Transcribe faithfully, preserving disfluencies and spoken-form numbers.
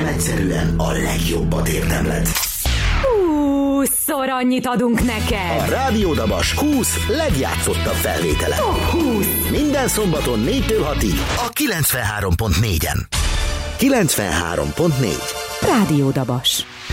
nem egyszerűen a legjobbat érdemled. húszszor annyit adunk neked. A Rádió Dabas húsz legjátszottabb felvétele. Top húsz. Minden szombaton négytől hatig a kilencvenhárom pont négyen. kilencvenhárom pont négy. Rádió Dabas.